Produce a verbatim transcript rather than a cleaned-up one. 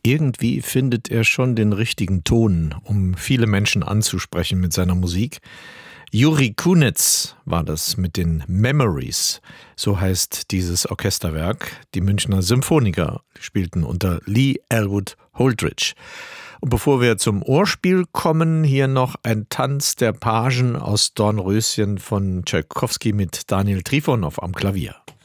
Irgendwie findet er schon den richtigen Ton, um viele Menschen anzusprechen mit seiner Musik. Juri Kunitz war das mit den Memories, so heißt dieses Orchesterwerk. Die Münchner Symphoniker spielten unter Lee Elwood Holdridge. Und bevor wir zum Ohrspiel kommen, hier noch ein Tanz der Pagen aus Dornröschen von Tschaikowski mit Daniel Trifonow am Klavier.